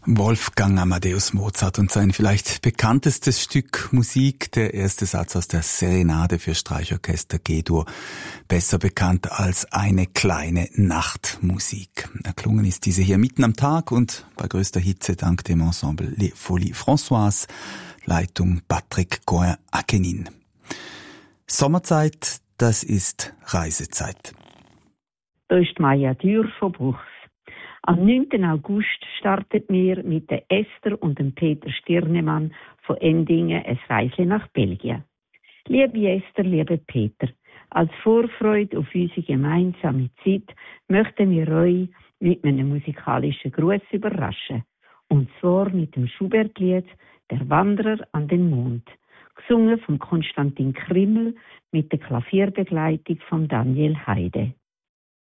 Wolfgang Amadeus Mozart und sein vielleicht bekanntestes Stück Musik, der erste Satz aus der Serenade für Streichorchester G-Dur, besser bekannt als Eine kleine Nachtmusik. Erklungen ist diese hier mitten am Tag und bei größter Hitze dank dem Ensemble Les Folies Françoise, Leitung Patrick Goin-Akenin. Sommerzeit, das ist Reisezeit. Da ist Maja Dürr von Buchs. Am 9. August startet wir mit der Esther und dem Peter Stirnemann von Endingen ein Reisle nach Belgien. Liebe Esther, liebe Peter, als Vorfreude auf unsere gemeinsame Zeit möchten wir euch mit einem musikalischen Gruß überraschen. Und zwar mit dem Schubert-Lied «Der Wanderer an den Mond», gesungen von Konstantin Krimmel mit der Klavierbegleitung von Daniel Heide.